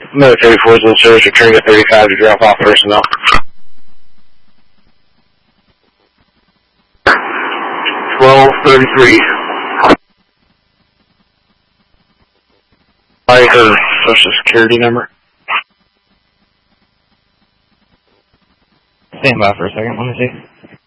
Military Force in service, returning to 35 to drop off personnel. 1233. Her social security number. Stand by for a second, let me see.